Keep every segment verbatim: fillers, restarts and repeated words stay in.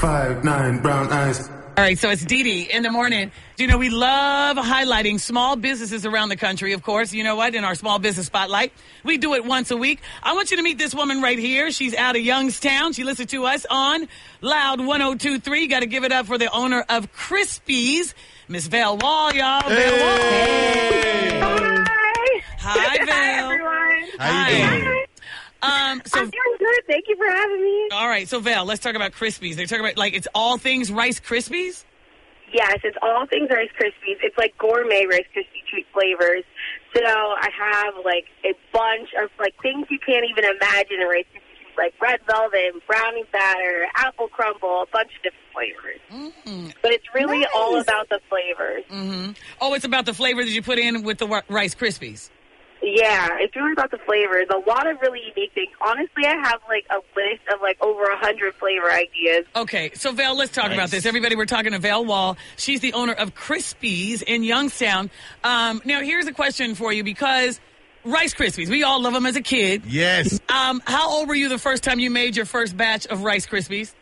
Five, nine, brown eyes. All right, so it's Dee Dee in the morning. Do you know we love highlighting small businesses around the country, of course. You know what? In our small business spotlight. We do it once a week. I want you to meet this woman right here. She's out of Youngstown. She listens to us on Loud one oh two point three. Got to give it up for the owner of Crispies, Miss Val Wall, y'all. Hey. Val Wall. Hey. Hi. Hi, Val. Hi, everyone. How you doing? Um, so, I'm doing good. Thank you for having me. all right, so Val, let's talk about Crispies. They're talking about, like, it's all things Rice Krispies? Yes, it's all things Rice Krispies. It's like gourmet Rice Krispie treat flavors. So I have like a bunch of like things you can't even imagine in Rice Krispie treats, like red velvet, brownie batter, apple crumble, a bunch of different flavors. Mm-hmm. But it's really Nice. all about the flavors. Mm-hmm. Oh, it's about the flavor that you put in with the ri- Rice Krispies. Yeah, it's really about the flavors. A lot of really unique things. Honestly, I have like a list of like over a hundred flavor ideas. Okay, so Val, let's talk Nice. about this. Everybody, we're talking to Val Wall. She's the owner of Crispies in Youngstown. Um, now, here's a question for you because Rice Krispies, we all love them as a kid. Yes. Um, how old were you the first time you made your first batch of Rice Krispies?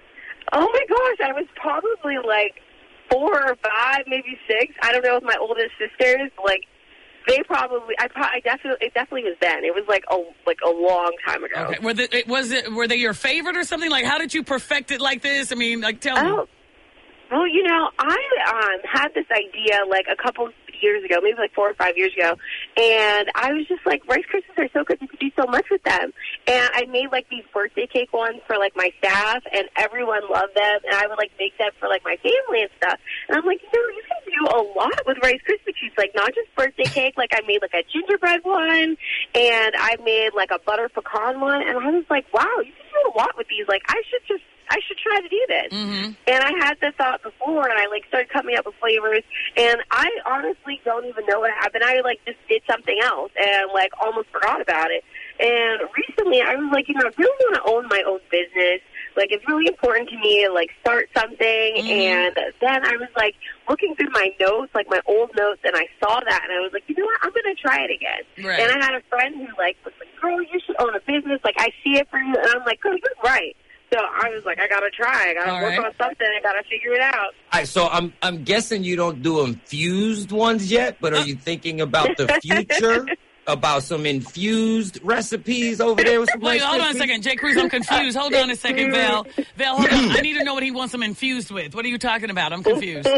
Oh my gosh, I was probably like four or five, maybe six. I don't know with my oldest sisters. Like they probably, I, pro- I definitely, it definitely was then. It was like a like a long time ago. Okay, were they, it, was it were they your favorite or something? Like, how did you perfect it like this? I mean, like, tell me. Oh, well, you know, I um, had this idea like a couple years ago, maybe like four or five years ago, and I was just like, Rice Krispies are so good, you could do so much with them. And I made like these birthday cake ones for like my staff, and everyone loved them, and I would like make them for like my family and stuff. And I'm like, you know, you can do a lot with Rice Krispie treats, like not just birthday cake, like I made like a gingerbread one, and I made like a butter pecan one, and I was like, wow, you can do a lot with these. Like I should just I should try to do this. Mm-hmm. And I had the thought before, and I, like, started coming up with flavors, and I honestly don't even know what happened. I, like, just did something else and, like, almost forgot about it. And recently, I was like, you know, I really want to own my own business. Like, it's really important to me to, like, start something. Mm-hmm. And then I was, like, looking through my notes, like, my old notes, and I saw that, and I was like, you know what, I'm going to try it again. Right. And I had a friend who, like, was like, girl, you should own a business. Like, I see it for you. And I'm like, girl, you're right. So I was like, I gotta try. I gotta All work right. on something. I gotta figure it out. All right, so I'm I'm guessing you don't do infused ones yet, but are you thinking about the future? About some infused recipes over there with some Wait, Rice hold on a Krispies? second. Jay Cruz, I'm confused. Hold on a second, Val. Val, hold on. I need to know what he wants them infused with. What are you talking about? I'm confused.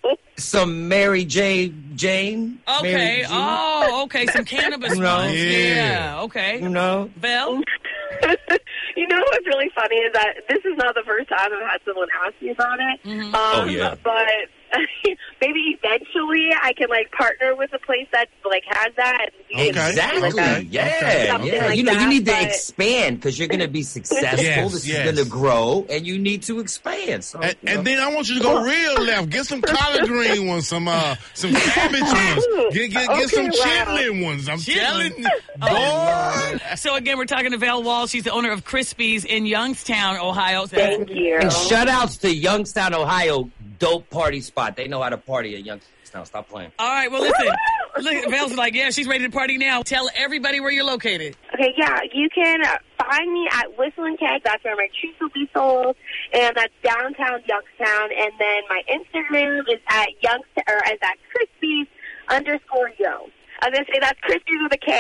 Some Mary J. Jane. Okay. Mary G, Oh, okay. Some cannabis No. ones. Yeah. Yeah. Okay. You know? Val? You know what's really funny is that this is not the first time I've had someone ask me about it. Mm-hmm. Um, Oh, yeah. But maybe eventually I can, like, partner with a place that, like, has that. And we can Exactly. do, like, a- Yeah. Something yeah. like you know, that, you need to but- expand because you're going to be successful. Yes, this yes. is going to grow, and you need to expand. So, And, you know. and then I want you to go real left. Get some collard green ones, some uh, some cabbage ones. Get get, get some Okay, wow. chitlin ones. I'm Chitlin? telling you, Oh, boy. So, again, we're talking to Val Wall. She's the owner of Crispies in Youngstown, Ohio. Thank you. And shout outs to Youngstown, Ohio, dope party spot. They know how to party at Youngstown. Stop playing. All right, well, listen. Look, Val's like, yeah, she's ready to party now. Tell everybody where you're located. Okay, yeah, you can uh, find me at Whistling Keg. That's where my treats will be sold, and that's downtown Youngstown. And then my Instagram is at Youngstown, or is at Crispies underscore Yo. I was gonna say that's Crispies with a K.